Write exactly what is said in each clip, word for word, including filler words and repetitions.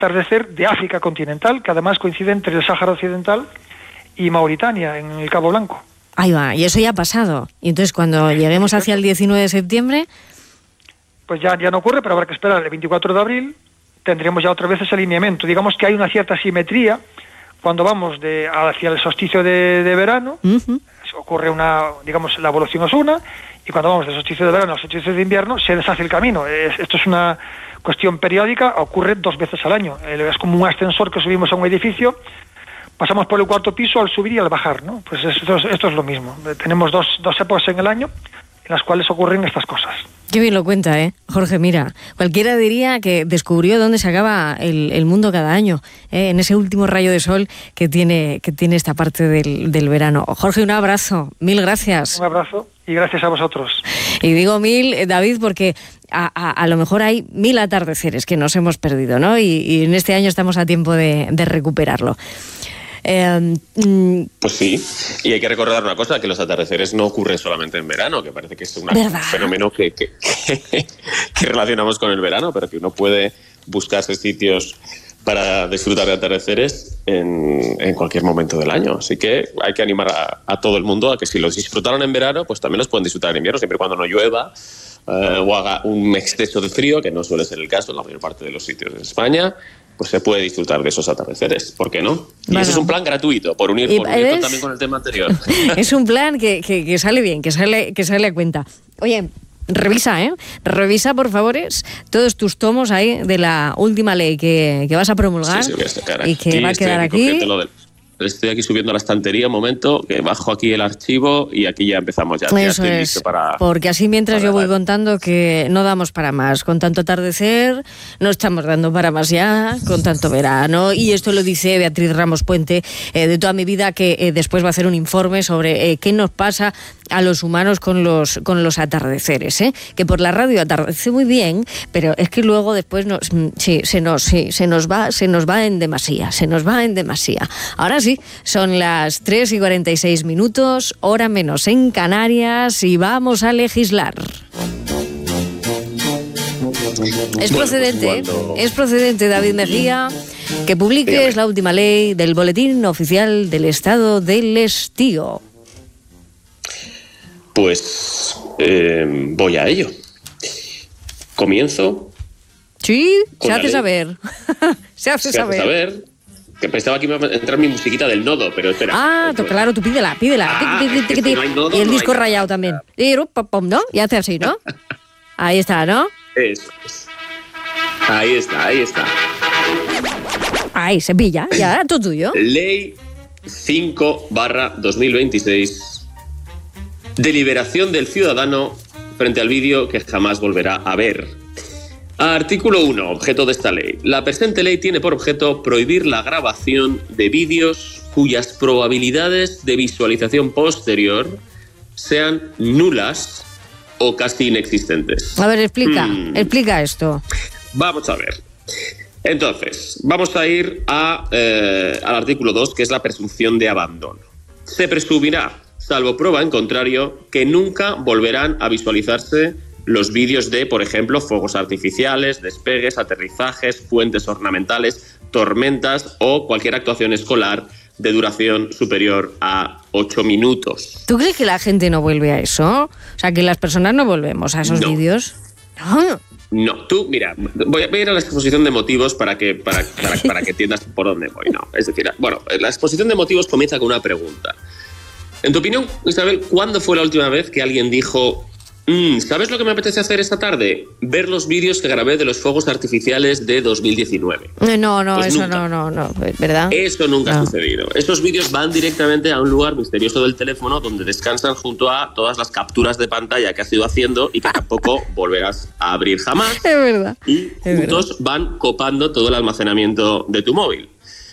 atardecer de África continental, que además coincide entre el Sáhara Occidental y Mauritania, en el Cabo Blanco. Ahí va, y eso ya ha pasado. Y entonces cuando lleguemos hacia el diecinueve de septiembre... Pues ya, ya no ocurre, pero habrá que esperar el veinticuatro de abril, tendremos ya otra vez ese alineamiento. Digamos que hay una cierta simetría cuando vamos de hacia el solsticio de, de verano, uh-huh. ocurre una, digamos, la evolución es una, y cuando vamos del solsticio de verano al solsticio de invierno se deshace el camino. Es, esto es una cuestión periódica, ocurre dos veces al año. Es como un ascensor que subimos a un edificio, pasamos por el cuarto piso al subir y al bajar, ¿no? Pues esto es, esto es lo mismo. Tenemos dos, dos épocas en el año en las cuales ocurren estas cosas. Qué bien lo cuenta, ¿eh? Jorge, mira, cualquiera diría que descubrió dónde se acaba el, el mundo cada año, ¿eh? En ese último rayo de sol que tiene, que tiene esta parte del, del verano. Jorge, un abrazo, mil gracias. Un abrazo y gracias a vosotros. Y digo mil, David, porque a, a, a lo mejor hay mil atardeceres que nos hemos perdido, ¿no? Y, y en este año estamos a tiempo de, de recuperarlo. Eh, mm, pues sí, y hay que recordar una cosa, que los atardeceres no ocurren solamente en verano, que parece que es una, un fenómeno que, que, que, que relacionamos con el verano, pero que uno puede buscarse sitios para disfrutar de atardeceres en, en cualquier momento del año. Así que hay que animar a, a todo el mundo a que si los disfrutaron en verano, pues también los pueden disfrutar en invierno, siempre y cuando no llueva eh, o haga un exceso de frío, que no suele ser el caso en la mayor parte de los sitios de España. Pues se puede disfrutar de esos atardeceres, ¿por qué no? Y bueno, ese es un plan gratuito, por unir, por unir también con el tema anterior. Es un plan que, que, que sale bien, que sale, que sale a cuenta. Oye, revisa, ¿eh? Revisa, por favor, todos tus tomos ahí de la última ley que, que vas a promulgar, sí, sí, voy a sacar aquí, y que va a quedar aquí. Estoy aquí subiendo a la estantería un momento, que bajo aquí el archivo y aquí ya empezamos ya. Eso ya estoy es, listo para, porque así mientras yo voy contando que no damos para más. Con tanto atardecer, no estamos dando para más ya, con tanto verano. Y esto lo dice Beatriz Ramos Puente, eh, de Toda mi vida, que eh, después va a hacer un informe sobre eh, qué nos pasa a los humanos con los, con los atardeceres, ¿eh? Que por la radio atardece muy bien, pero es que luego después nos, sí, se, nos, sí, se, nos va, se nos va en demasía, se nos va en demasía. Ahora sí, son las tres y cuarenta y seis minutos, hora menos en Canarias, y vamos a legislar. Es procedente, cuando... es procedente, David Mejía, que publiques la última ley del Boletín Oficial del Estado del Estío. Pues eh, voy a ello. Comienzo. Sí, se hace saber. se hace se saber. Hace saber. Que pensaba que iba a entrar mi musiquita del nodo, pero espera. Ah, tú, claro, tú pídela, pídela. Ah, tic, tic, tic, tic, tic. No hay nodo, y el no disco hay... rayado también. ¿No? Y hace así, ¿no? Ahí está, ¿no? Eso es. Ahí está, ahí está. Ahí se pilla, ya, todo tuyo. Ley cinco barra dos mil veintiséis. Deliberación del ciudadano frente al vídeo que jamás volverá a ver. Artículo uno. Objeto de esta ley. La presente ley tiene por objeto prohibir la grabación de vídeos cuyas probabilidades de visualización posterior sean nulas o casi inexistentes. A ver, explica, hmm. explica esto. Vamos a ver. Entonces, vamos a ir a, eh, al artículo dos, que es la presunción de abandono. Se presumirá, salvo prueba en contrario, que nunca volverán a visualizarse los vídeos de, por ejemplo, fuegos artificiales, despegues, aterrizajes, puentes ornamentales, tormentas o cualquier actuación escolar de duración superior a ocho minutos. ¿Tú crees que la gente no vuelve a eso? O sea, que las personas no volvemos a esos no. vídeos. No. No, tú, mira, voy a, voy a ir a la exposición de motivos para que, para, para, para que entiendas por dónde voy. No, es decir, bueno, la exposición de motivos comienza con una pregunta. En tu opinión, Isabel, ¿cuándo fue la última vez que alguien dijo: mm, ¿sabes lo que me apetece hacer esta tarde? Ver los vídeos que grabé de los fuegos artificiales de dos mil diecinueve. No, no, pues eso nunca. no, no, no, ¿verdad? Eso nunca no. ha sucedido. Esos vídeos van directamente a un lugar misterioso del teléfono donde descansan junto a todas las capturas de pantalla que has ido haciendo y que tampoco volverás a abrir jamás. Es verdad. Y es juntos verdad. van copando todo el almacenamiento de tu móvil.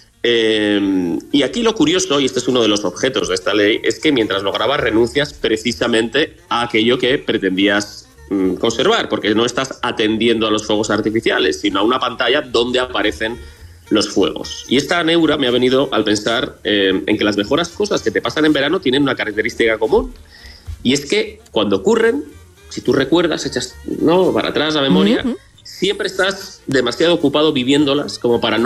Eh, y aquí lo curioso, y este es uno de los objetos de esta ley, es que mientras lo grabas renuncias precisamente a aquello que pretendías mm, conservar, porque no estás atendiendo a los fuegos artificiales, sino a una pantalla donde aparecen los fuegos. Y esta neura me ha venido al pensar eh, en que las mejores cosas que te pasan en verano tienen una característica común, y es que cuando ocurren, si tú recuerdas, echas no para atrás la memoria, uh-huh. siempre estás demasiado ocupado viviéndolas como para no